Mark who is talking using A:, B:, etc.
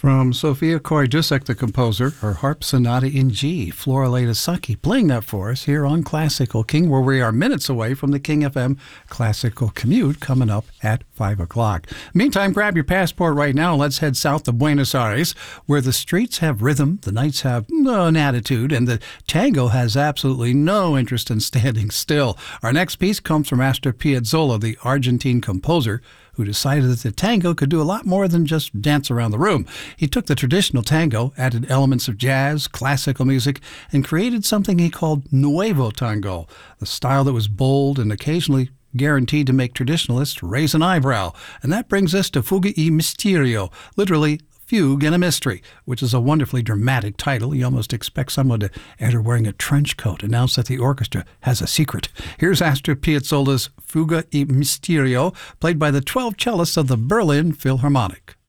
A: From Sofia Koryjusek, the composer, her harp sonata in G, Flora Saki, playing that for us here on Classical King, where we are minutes away from the King FM Classical Commute coming up at 5 o'clock. Meantime, grab your passport right now and let's head south to Buenos Aires, where the streets have rhythm, the nights have an attitude, and the tango has absolutely no interest in standing still. Our next piece comes from Astor Piazzolla, the Argentine composer, who decided that the tango could do a lot more than just dance around the room. He took the traditional tango, added elements of jazz, classical music, and created something he called Nuevo Tango, the style that was bold and occasionally guaranteed to make traditionalists raise an eyebrow. And that brings us to Fuga y Misterio, literally Fugue and a Mystery, which is a wonderfully dramatic title. You almost expect someone to enter wearing a trench coat, announce that the orchestra has a secret. Here's Astor Piazzolla's Fuga y Misterio, played by the 12 cellists of the Berlin Philharmonic.